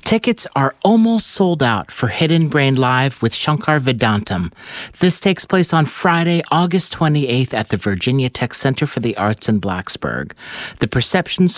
Tickets are almost sold out for Hidden Brain Live with Shankar Vedantam. This takes place on Friday, August 28th at the Virginia Tech Center for the Arts in Blacksburg. The Perception